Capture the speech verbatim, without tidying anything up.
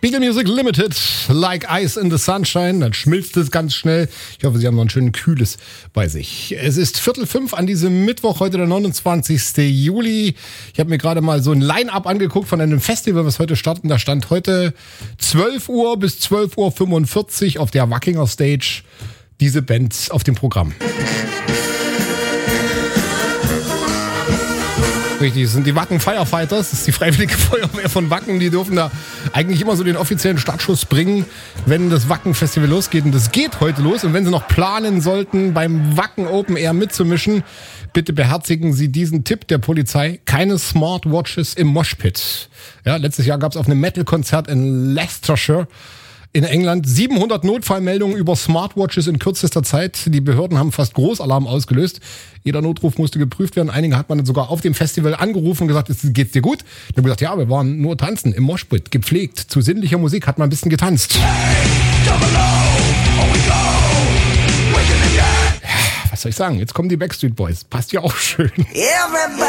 Beagle Music Limited, Like Ice in the Sunshine. Dann schmilzt es ganz schnell. Ich hoffe, Sie haben noch ein schönes Kühles bei sich. Es ist Viertel fünf an diesem Mittwoch, heute der neunundzwanzigsten Juli. Ich habe mir gerade mal so ein Line-Up angeguckt von einem Festival, was heute startet. Da stand heute zwölf Uhr bis zwölf Uhr fünfundvierzig auf der Wackinger Stage diese Band auf dem Programm. Richtig, das sind die Wacken Firefighters, das ist die Freiwillige Feuerwehr von Wacken, die dürfen da eigentlich immer so den offiziellen Startschuss bringen, wenn das Wacken-Festival losgeht. Und das geht heute los. Und wenn Sie noch planen sollten, beim Wacken Open Air mitzumischen, bitte beherzigen Sie diesen Tipp der Polizei: keine Smartwatches im Moshpit. Ja, letztes Jahr gab es auf einem Metal-Konzert in Leicestershire in England siebenhundert Notfallmeldungen über Smartwatches in kürzester Zeit. Die Behörden haben fast Großalarm ausgelöst. Jeder Notruf musste geprüft werden. Einige hat man dann sogar auf dem Festival angerufen und gesagt, geht's dir gut? Dann haben gesagt, ja, wir waren nur tanzen im Moshpit, gepflegt. Zu sinnlicher Musik hat man ein bisschen getanzt. Hey, ja, was soll ich sagen? Jetzt kommen die Backstreet Boys. Passt ja auch schön.